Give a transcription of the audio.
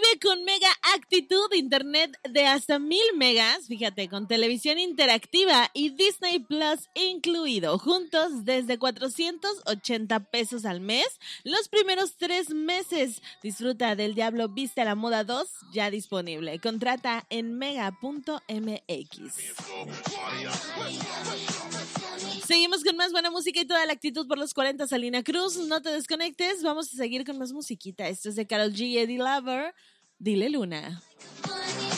con Mega Actitud, internet de hasta 1000 megas, fíjate, con televisión interactiva y Disney Plus incluido, juntos desde 480 pesos al mes, los primeros 3 meses. Disfruta del Diablo Viste a la Moda 2, ya disponible. Contrata en mega.mx. Seguimos con más buena música y toda la actitud por los 40, Salina Cruz. No te desconectes, vamos a seguir con más musiquita. Esto es de Karol G y Eddie Lover. Dile Luna.